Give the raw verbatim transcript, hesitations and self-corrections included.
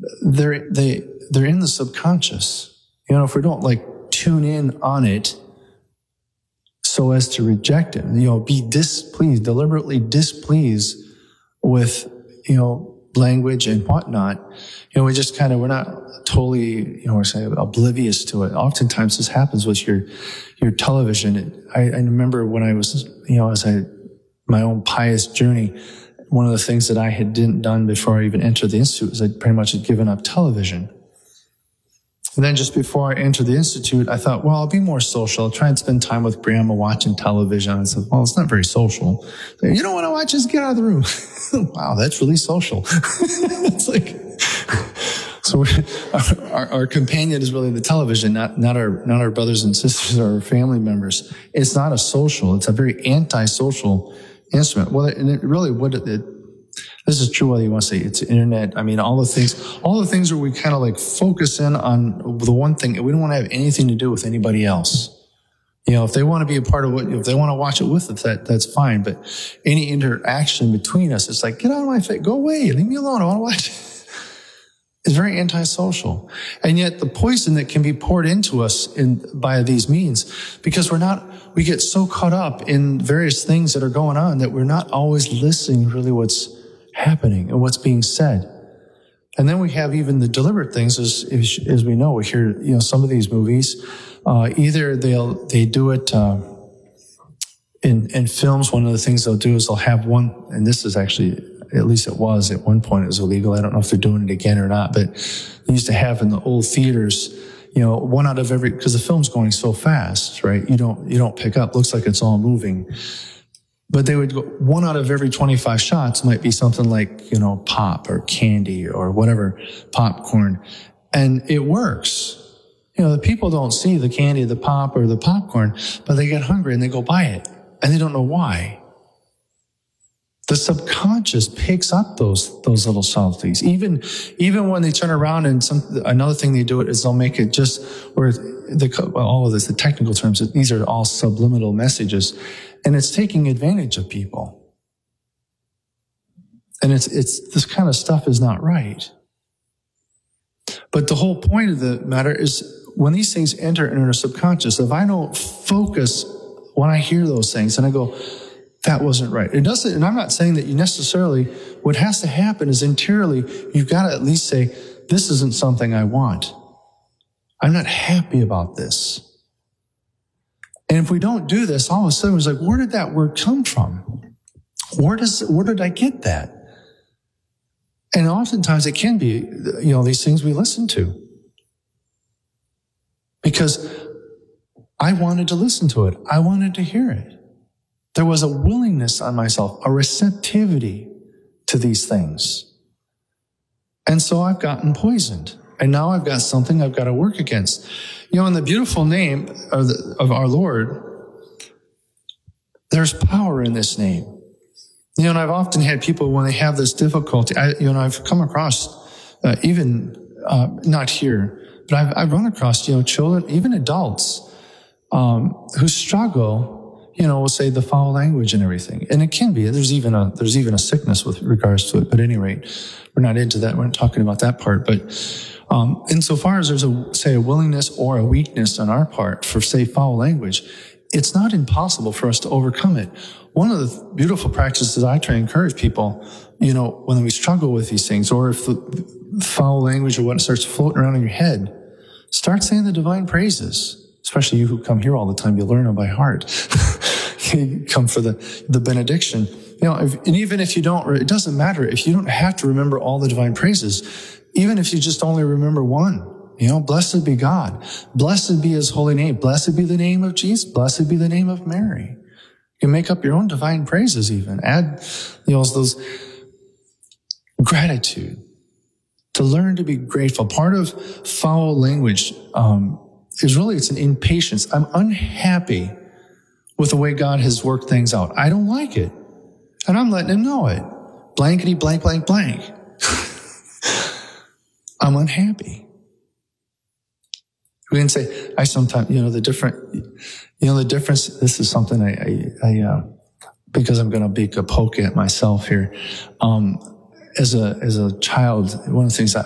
they're, they, they're in the subconscious. You know, if we don't like tune in on it so as to reject it, you know, be displeased, deliberately displeased with, you know, language and whatnot, you know, we just kind of, we're not totally, you know, we're saying oblivious to it. Oftentimes this happens with your, your television. I, I remember when I was, you know, as I, my own pious journey, one of the things that I had didn't done before I even entered the Institute was I pretty much had given up television. And then just before I entered the Institute, I thought, well, I'll be more social. I'll try and spend time with grandma watching television. I said, well, it's not very social. You don't want to watch? Just get out of the room. Wow, that's really social. It's like, so our, our, our companion is really the television, not, not our, not our brothers and sisters or our family members. It's not a social. It's a very anti-social instrument. Well, and it really, what it, it this is true whether you want to say it's internet. I mean, all the things, all the things where we kind of like focus in on the one thing. We don't want to have anything to do with anybody else. You know, if they want to be a part of what, if they want to watch it with us, that, that's fine. But any interaction between us, it's like, get out of my face, go away, leave me alone, I want to watch it. It's very antisocial. And yet the poison that can be poured into us in, by these means, because we're not, we get so caught up in various things that are going on that we're not always listening really what's happening and what's being said. And then we have even the deliberate things, as, as we know, we hear, you know, some of these movies, uh, either they'll, they do it, uh, in, in films. One of the things they'll do is they'll have one, and this is actually, at least it was at one point, it was illegal. I don't know if they're doing it again or not, but they used to have in the old theaters, you know, one out of every, because the film's going so fast, right? You don't, you don't pick up, looks like it's all moving. But they would go, one out of every twenty-five shots might be something like, you know, pop or candy or whatever, popcorn. And it works. You know, the people don't see the candy, the pop, or the popcorn, but they get hungry and they go buy it. And they don't know why. The subconscious picks up those, those little subtleties. Even, even when they turn around and some, another thing they do it is they'll make it just, where the, well, all of this, the technical terms, these are all subliminal messages. And it's taking advantage of people. And it's, it's, this kind of stuff is not right. But the whole point of the matter is when these things enter into our subconscious, if I don't focus when I hear those things and I go, that wasn't right. It doesn't, and I'm not saying that you necessarily, what has to happen is interiorly, you've got to at least say, this isn't something I want. I'm not happy about this. And if we don't do this, all of a sudden it's like, where did that word come from? Where does, where did I get that? And oftentimes it can be, you know, these things we listen to. Because I wanted to listen to it. I wanted to hear it. There was a willingness on myself, a receptivity to these things. And so I've gotten poisoned. And now I've got something I've got to work against. You know, in the beautiful name of, the, of our Lord, there's power in this name. You know, and I've often had people when they have this difficulty, I, you know, I've come across, uh, even, uh, not here, but I've, I've run across, you know, children, even adults, um, who struggle, you know, we'll say the foul language and everything. And it can be, there's even a, there's even a sickness with regards to it. But at any rate, we're not into that. We're not talking about that part. But, um, insofar as there's a, say, a willingness or a weakness on our part for, say, foul language, it's not impossible for us to overcome it. One of the beautiful practices I try to encourage people, you know, when we struggle with these things, or if the foul language or what starts floating around in your head, start saying the divine praises. Especially you who come here all the time, you learn them by heart. You come for the, the benediction. You know, if, and even if you don't, it doesn't matter. If you don't have to remember all the divine praises, even if you just only remember one, you know, blessed be God. Blessed be his holy name. Blessed be the name of Jesus. Blessed be the name of Mary. You can make up your own divine praises even. Add, you know, those gratitude. To learn to be grateful. Part of foul language, um, is really, it's an impatience. I'm unhappy with the way God has worked things out. I don't like it. And I'm letting him know it. Blankety blank, blank, blank. I'm unhappy. We can say, I sometimes, you know, the different, you know, the difference, this is something I, I, I uh, because I'm going to be a poke at myself here. Um, as a, as a child, one of the things that